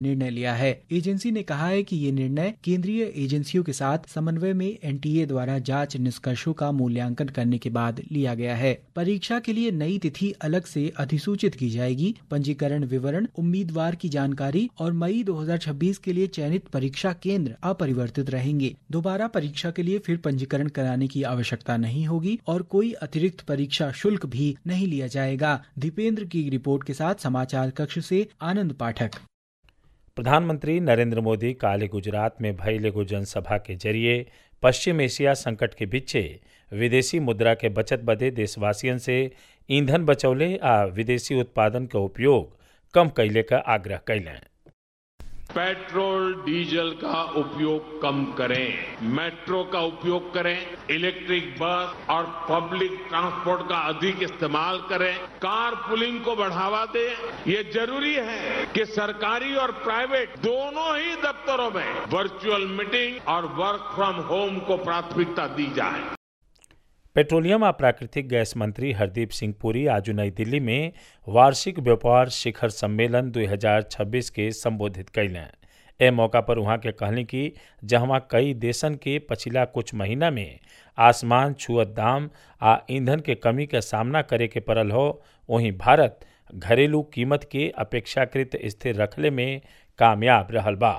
निर्णय लिया है। एजेंसी ने कहा है कि ये निर्णय केंद्रीय एजेंसियों के साथ समन्वय में एनटीए द्वारा जांच निष्कर्षों का मूल्यांकन करने के बाद लिया गया है। परीक्षा के लिए नई तिथि अलग से अधिसूचित की जाएगी। पंजीकरण विवरण, उम्मीदवार की जानकारी और मई 2026 के लिए चयनित परीक्षा केंद्र अपरिवर्तित रहेंगे। दोबारा परीक्षा के लिए फिर पंजीकरण कराने की आवश्यकता नहीं होगी और कोई अतिरिक्त परीक्षा शुल्क भी नहीं लिया जाएगा। दीपेंद्र की रिपोर्ट के साथ समाचार कक्ष से आनंद पाठक। प्रधानमंत्री नरेंद्र मोदी काले गुजरात में भयल एगो जनसभा के जरिए पश्चिम एशिया संकट के बीचे विदेशी मुद्रा के बचत बदे देशवासियन से ईंधन बचौले आ विदेशी उत्पादन के उपयोग कम कैले का आग्रह कैलें। पेट्रोल डीजल का उपयोग कम करें, मेट्रो का उपयोग करें, इलेक्ट्रिक बस और पब्लिक ट्रांसपोर्ट का अधिक इस्तेमाल करें, कार पुलिंग को बढ़ावा दें। ये जरूरी है कि सरकारी और प्राइवेट दोनों ही दफ्तरों में वर्चुअल मीटिंग और वर्क फ्रॉम होम को प्राथमिकता दी जाए। पेट्रोलियम और प्राकृतिक गैस मंत्री हरदीप सिंह पुरी आज नई दिल्ली में वार्षिक व्यापार शिखर सम्मेलन 2026 के संबोधित कैलें। ए मौका पर वहाँ के कहलें कि जहाँ कई देशन के पिछला कुछ महीना में आसमान छुअत दाम आ ईंधन के कमी के सामना करे के पड़ल हो, वहीं भारत घरेलू कीमत के अपेक्षाकृत स्थिर रखले में कामयाब रहल बा।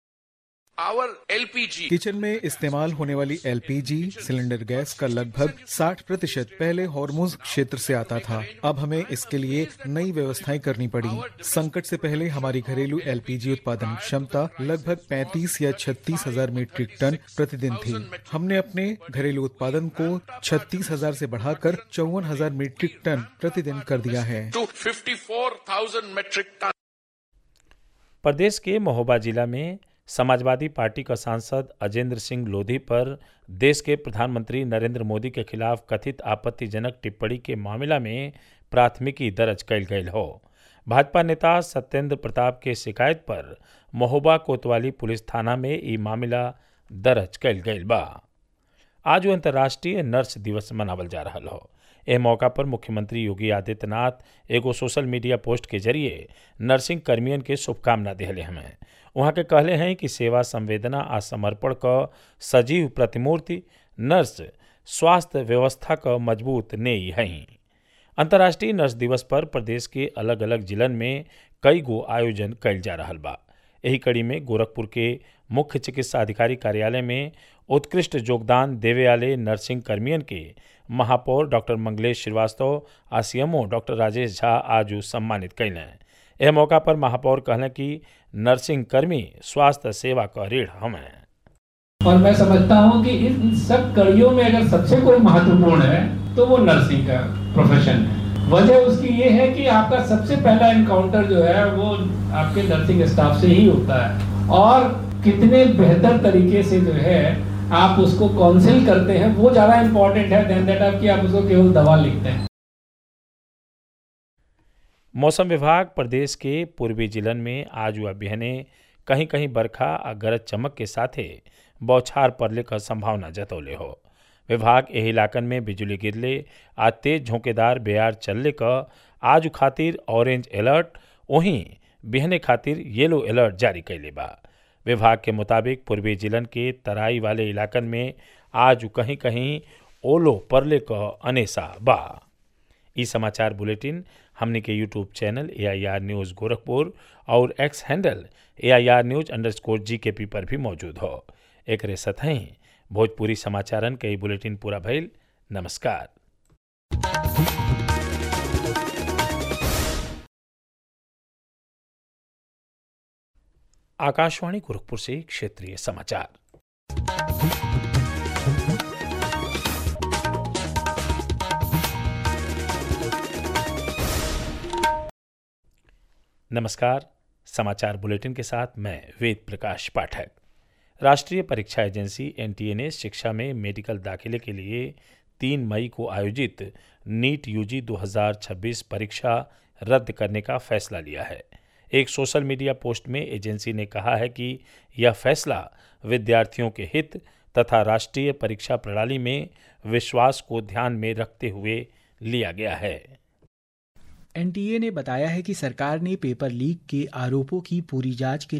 किचन में इस्तेमाल होने वाली एलपीजी सिलेंडर गैस का लगभग 60% पहले हॉर्मुज क्षेत्र से आता था। अब हमें इसके लिए नई व्यवस्थाएं करनी पड़ी। संकट से पहले हमारी घरेलू एलपीजी उत्पादन क्षमता लगभग 35 या 36 हजार मीट्रिक टन प्रतिदिन थी। हमने अपने घरेलू उत्पादन को 36,000 से बढ़ाकर 54,000 मीट्रिक टन प्रतिदिन कर दिया है। प्रदेश के महोबा जिला में समाजवादी पार्टी का सांसद अजेंद्र सिंह लोधी पर देश के प्रधानमंत्री नरेंद्र मोदी के खिलाफ कथित आपत्तिजनक टिप्पणी के मामला में प्राथमिकी दर्ज कैल गई हो। भाजपा नेता सत्येंद्र प्रताप के शिकायत पर महोबा कोतवाली पुलिस थाना में ये मामला दर्ज कैल गई बा। आज अंतर्राष्ट्रीय नर्स दिवस मनावल जा रहा हो। एह मौका पर मुख्यमंत्री योगी आदित्यनाथ एगो सोशल मीडिया पोस्ट के जरिए नर्सिंग कर्मियन के शुभकामना दिले हमें। वहाँ के कहले हैं कि सेवा संवेदना आ समर्पण का सजीव प्रतिमूर्ति नर्स स्वास्थ्य व्यवस्था का मजबूत नेई हैं। अंतर्राष्ट्रीय नर्स दिवस पर प्रदेश के अलग अलग जिलन में कई गो आयोजन कैल जा रहा बा। यही कड़ी में गोरखपुर के मुख्य चिकित्सा अधिकारी कार्यालय में उत्कृष्ट योगदान देवे वाले नर्सिंग कर्मियन के महापौर डॉक्टर मंगलेश श्रीवास्तव आ सीएमओ डॉक्टर राजेश झा आज सम्मानित कैलें। यह मौका पर महापौर कहलें कि नर्सिंग कर्मी स्वास्थ्य सेवा का रीढ़ हमें। और मैं समझता हूं कि इन सब कड़ियों में अगर सबसे कोई महत्वपूर्ण है तो वो नर्सिंग का प्रोफेशन है। वजह उसकी ये है कि आपका सबसे पहला एनकाउंटर जो है वो आपके नर्सिंग स्टाफ से ही होता है और कितने बेहतर तरीके से जो है आप उसको काउंसिल करते हैं वो ज्यादा इंपॉर्टेंट है देन दैट आप उसको केवल दवा लिखते हैं। मौसम विभाग प्रदेश के पूर्वी जिलन में आज व बिहने कहीं कहीं बरखा और गरज चमक के साथे बौछार पड़ने का संभावना जतौले हो। विभाग एह इलाकन में बिजली गिरले आ तेज झोंकेदार बेयार चलने का आज खातिर ऑरेंज अलर्ट वहीं बिहने खातिर येलो अलर्ट जारी कैले बा। विभाग के मुताबिक पूर्वी जिलन के तराई वाले इलाकन में आज कहीं कहीं ओलो परले का अनेसा बा। ई समाचार बुलेटिन हमने के YouTube channel AIR news Gorakhpur और एक्स हैंडल AIR न्यूज़_GKP पर भी मौजूद हो। एक रेसत हैं भोजपुरी समाचारन के बुलेटिन पूरा भइल। नमस्कार। आकाशवाणी गोरखपुर से क्षेत्रीय समाचार। नमस्कार। समाचार बुलेटिन के साथ मैं वेद प्रकाश पाठक। राष्ट्रीय परीक्षा एजेंसी NTA ने शिक्षा में मेडिकल दाखिले के लिए 3 मई को आयोजित नीट UG 2026 परीक्षा रद्द करने का फैसला लिया है। एक सोशल मीडिया पोस्ट में एजेंसी ने कहा है कि यह फैसला विद्यार्थियों के हित तथा राष्ट्रीय परीक्षा प्रणाली में विश्वास को ध्यान में रखते हुए लिया गया है। NTA ने बताया है कि सरकार ने पेपर लीक के आरोपों की पूरी जांच के